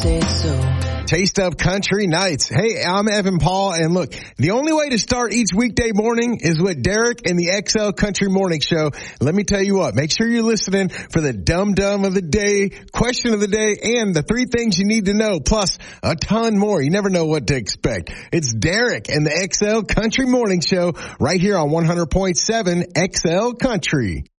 say so. Taste of Country Nights. Hey, I'm Evan Paul, and look, the only way to start each weekday morning is with Derek and the XL Country Morning Show. Let me tell you what, make sure you're listening for the dum-dum of the day, question of the day, and the 3 things you need to know, plus a ton more. You never know what to expect. It's Derek and the XL Country Morning Show right here on 100.7 XL Country.